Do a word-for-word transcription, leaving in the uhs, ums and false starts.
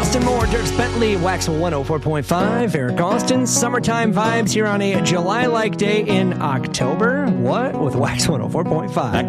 Austin Moore, Dirk Bentley, Wax one oh four point five. Eric Austin, summertime vibes here on a July-like day in October. What? With Wax one oh four point five.